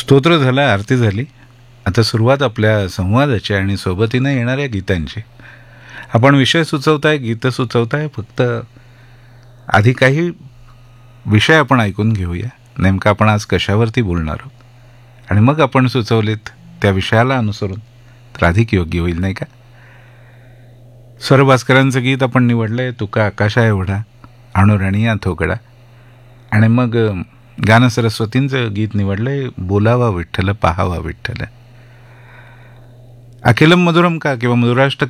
स्तोत्र झालं, आरती झाली. आता सुरुवात आपल्या संवादाची आणि सोबतीनं येणाऱ्या गीतांची. आपण विषय सुचवताय, गीतं सुचवताय, फक्त आधी काही विषय आपण ऐकून घेऊया. नेमकं आपण आज कशावरती बोलणार आहोत आणि मग आपण सुचवलेत त्या विषयाला अनुसरून तर अधिक योग्य होईल, नाही का? स्वरभास्करांचं गीत आपण निवडलंय, तुका आकाशा एवढा अणुरणिया थोकडा. आणि मग गान सरस्वतींचं गीत निवडलंय, बोलावा विठ्ठल पाहावा विठ्ठल. अखिलम मधुरम का किंवा मधुराष्टक